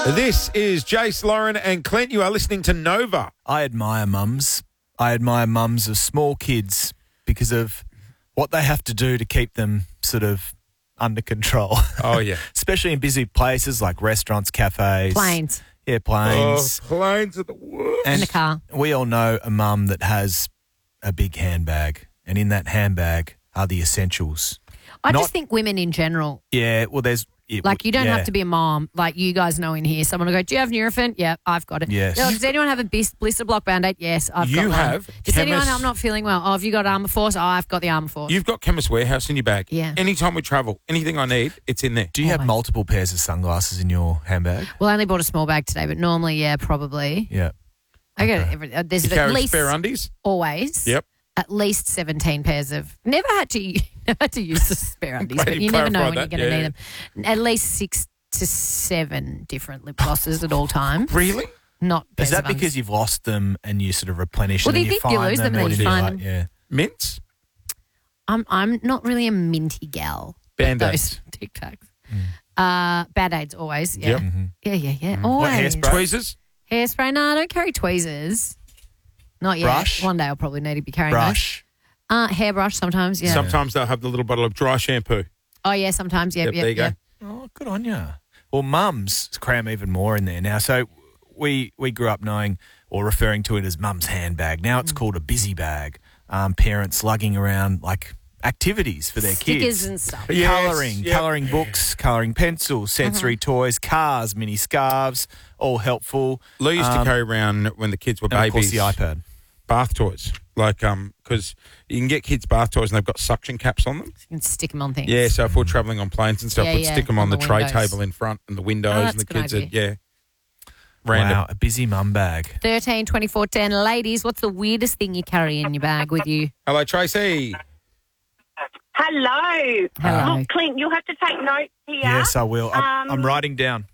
This is Jace, Lauren and Clint. You are listening to Nova. I admire mums. I admire mums of small kids because of what they have to do to keep them sort of under control. Oh, yeah. Especially in busy places like restaurants, cafes. Planes. Yeah, planes. Oh, planes are the worst. And the car. We all know a mum that has a big handbag, and in that handbag are the essentials. I just think women in general, Yeah, well, there's... like you don't have to be a mom. Like you guys know in here, someone will go, do you have Nurofen? Yeah, I've got it. Yes. Does anyone have a blister block Band-Aid? Yes, I've got one. You have Does anyone, Chemist- I'm not feeling well. Oh, have you got Armour Force? Oh, I've got the Armour Force. You've got Chemist Warehouse in your bag. Yeah. Anytime we travel, anything I need, it's in there. Do you have Always. multiple pairs of sunglasses in your handbag? Well, I only bought a small bag today, but normally, yeah, probably. Yeah. I got there's You at carry least spare undies? always. Yep. At least 17 pairs of. Never had to use the spare undies, Glad but you you never know when clarified you're going to that, need them. At least 6 to 7 different lip glosses at all times. Really? Not Is pairs that of undies. because you've lost them and you sort of replenish Well, them do and you you think you find lose them or and do you you find like- them? Yeah. Mints? I'm not really a minty gal. Band-Aids. Those Tic Tacs. Band-Aids always. Yeah. Yep. Yeah. What, Always. hairspray? Tweezers? Hairspray? No, I don't carry tweezers. Not yet. Brush? One day I'll probably need to be carrying Brush? hairbrush sometimes. Yeah. Sometimes they'll have the little bottle of dry shampoo. Oh yeah, sometimes. Yep. There you go. Oh, good on you. Well, mums cram even more in there now. So we grew up knowing or referring to it as mum's handbag. Now it's called a busy bag. Parents lugging around like activities for their Stickers kids. and stuff. Yes, Colouring, yep. colouring books, colouring pencils, sensory toys, cars, mini scarves, all helpful. Lou used to carry around when the kids were And of course babies. the iPad. Bath toys. Like, because you can get kids bath toys and they've got suction caps on them. You can stick them on things. Yeah, so if we're travelling on planes and stuff, Yeah, we'd yeah, stick them on on the the tray windows. table in front and the windows, Oh, and that's the a good kids idea. would, random. Wow, a busy mum bag. 13, 24, 10. Ladies, what's the weirdest thing you carry in your bag with you? Hello, Tracy. Hello. Hello. Look, Clint, you'll have to take notes here. Yes, I will. I'm writing down.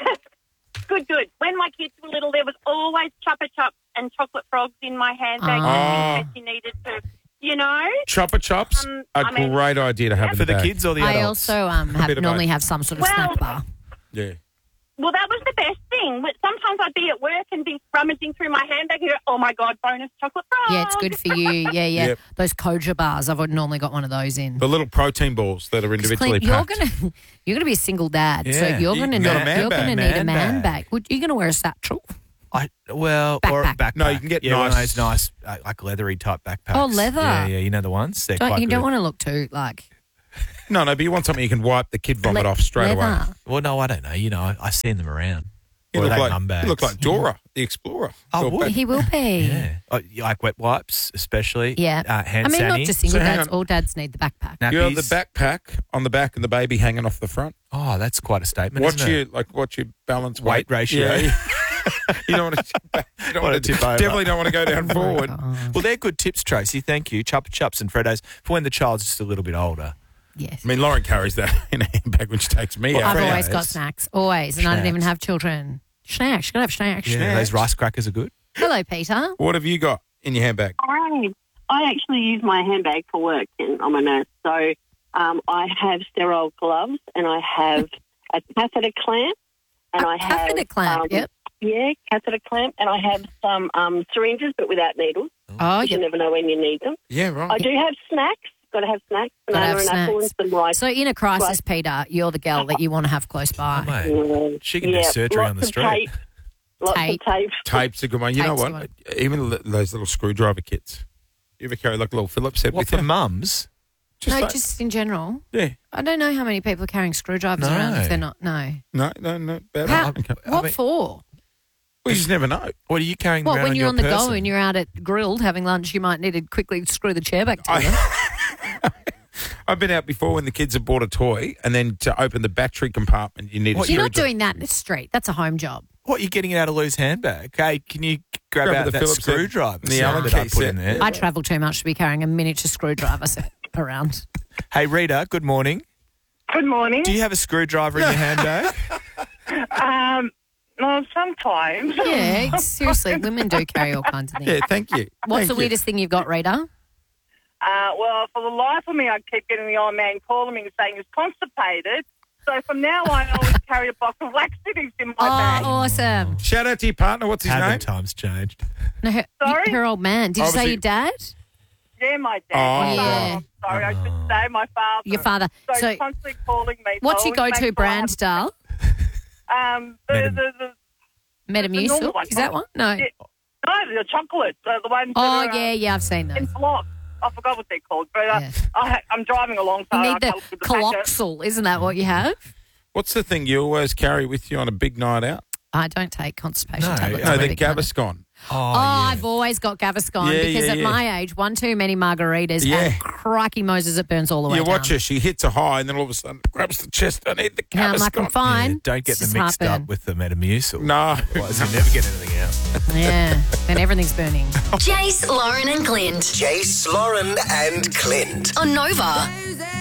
Good. When my kids were little, there was always Chupa Chups and chocolate frogs in my handbag Oh. in case you needed to, you know. Chopper Chops, a I mean- great idea to have in For the bag. kids or the I adults? also bit of normally both. have some sort of Well- snack bar. Yeah. Well, that was the best thing. But sometimes I'd be at work and be rummaging through my handbag and go, oh, my God, bonus chocolate frog. Yeah, it's good for you. Yeah. Yep. Those Koja bars, I've normally got one of those in. The little protein balls that are 'Cause, individually Clint, you're packed. gonna be a single dad, so Yeah. you're You gonna got a need man you're bag. gonna need a Man man bag. bag. You're gonna wear a satchel. Or Backpack. backpack. No, you can get one of nice- those nice, like leathery type backpacks. Oh, leather. Yeah, you know the ones. They're quite You good. don't want to look too like No, but you want something you can wipe the kid vomit off straight away. leather. Well, no, I don't know. You know, I've seen them around. You Or look, they like, mum you bags. look like Dora, the explorer. Oh, Your would back- He will be. Yeah. Oh, you like wet wipes, especially. Yeah. Hand I mean, sanitizer. not just single So hang dads. on. All dads need the backpack. Nappies. You have the backpack on the back and the baby hanging off the front. Oh, that's quite a statement. What's isn't it? your balance Weight ratio? Yeah. you don't want to tip back. You don't Wanna want to tip over. Definitely don't want to go down forward. Well, they're good tips, Tracy. Thank you. Chupa Chups and Freddos for when the child's just a little bit older. Yes. I mean, Lauren carries that in a handbag when she takes me Well, out. I've Freddos. always got snacks. Always. And I don't even have children. Snacks. Gotta have snacks. Yeah, those rice crackers are good. Hello, Peter. What have you got in your handbag? I actually use my handbag for work, and I'm a nurse. So I have sterile gloves, and I have a catheter clamp, and I have Catheter clamp. Yep. Yeah, catheter clamp, and I have some syringes, but without needles. Oh, You yep. never know when you need them. Yeah, right. I do have snacks. Got to have snacks, Gotta banana have and apple, and snacks. some rice. So in a crisis, Peter, you're the girl that you want to have close by. Oh, mate. She can do surgery lots on the of street. Tape, lots Tape. of tape. Tape's a good one. You know Tape's what? Even those little screwdriver kits. You ever carry like a little Phillips head What, with for you? mums? No, like- just in general. yeah. I don't know how many people are carrying screwdrivers No. around if they're not. No. No. Bad. How, Okay. what mean- for? We just never know. What are you carrying What, around when you're your on the go person? and you're out at Grilled having lunch, you might need to quickly screw the chair back together. I've been out before when the kids have bought a toy, and then to open the battery compartment, you need a What, You're not screwdriver. doing that in the street. That's a home job. What, you're getting it out of Lou's handbag? Hey, can you grab Grab out the that Phillips head screwdriver and the set Allen that I key put set. in there? I travel too much to be carrying a miniature screwdriver set around. Hey, Rita, good morning. Good morning. Do you have a screwdriver in your handbag? No, sometimes. Yeah, seriously, women do carry all kinds of things. Yeah, thank you. What's Thank the you. weirdest thing you've got, Rita? Well, for the life of me, I keep getting the old man calling me and saying he's constipated. So from now on, I always carry a box of laxatives in my Oh, bag. awesome. Shout out to your partner. What's his Haven't name? times changed? No, Sorry? her old man. Did you say Obviously- your dad? Yeah, my dad. Oh. My Yeah. father. I'm sorry, I should say my father. Your father. So, So he's constantly calling me. what's so your I always go-to make sure I brand, have- Dal? The Metamucil? normal one. Is that one? No. Yeah. No, the chocolate. The ones Oh, that are, yeah, I've seen in those. blocks. I forgot what they're called. But Yeah. I'm driving along. So You I need the can't look at the packet. Coloxal, isn't that what you have? What's the thing you always carry with you on a big night out? I don't take constipation No, tablets. No, I'm a the big fan of- Gaviscon. Oh, Oh, yeah. I've always got Gaviscon Yeah, because yeah, at yeah. my age, one too many margaritas Yeah. and crikey Moses, it burns all the way You down. watch her, she hits a high and then all of a sudden grabs the chest. I need the Yeah, I'm like, I'm Gaviscon. fine. Yeah, don't get It's them just mixed heartburn. up with the Metamucil. No. Otherwise, you never get anything out. Yeah, and everything's burning. Jace, Lauren, and Clint Jace, Lauren, and Clint. on Nova.